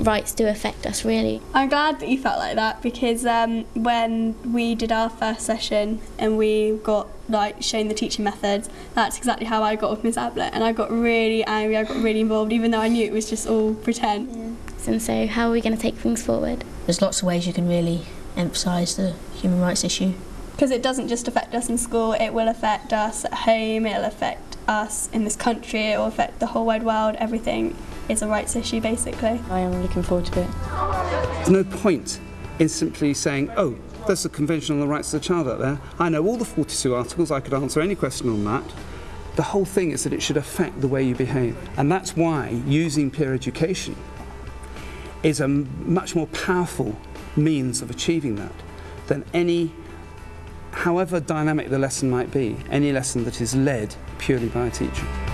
rights do affect us, really. I'm glad that you felt like that, because when we did our first session and we got shown the teaching methods, that's exactly how I got with Miss Ablett, and I got really angry, I got really involved, even though I knew it was just all pretend. Yeah. And so how are we going to take things forward? There's lots of ways you can really emphasise the human rights issue. Because it doesn't just affect us in school, it will affect us at home, it'll affect us in this country, it will affect the whole wide world. Everything is a rights issue, basically. I am looking forward to it. There's no point in simply saying, oh, there's the Convention on the Rights of the Child out there, I know all the 42 articles, I could answer any question on that. The whole thing is that it should affect the way you behave. And that's why using peer education is a much more powerful means of achieving that than any, however dynamic the lesson might be, any lesson that is led purely by a teacher.